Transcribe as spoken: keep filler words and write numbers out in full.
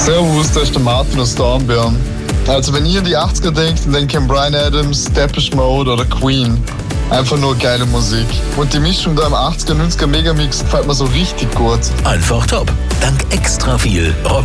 Servus, das ist der Martin aus Dornbirn. Also wenn ihr in die achtziger denkt, dann denkt ihr an Bryan Adams, Depeche Mode oder Queen. Einfach nur geile Musik. Und die Mischung da im achtziger, neunziger Megamix gefällt mir so richtig gut. Einfach top. Dank extra viel Rock